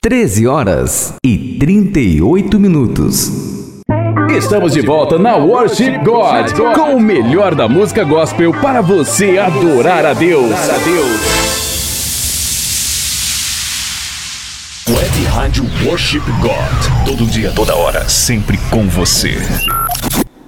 13h38. Estamos de volta na Worship God, com o melhor da música gospel para você adorar a Deus. Web Rádio Worship God. Todo dia, toda hora, sempre com você.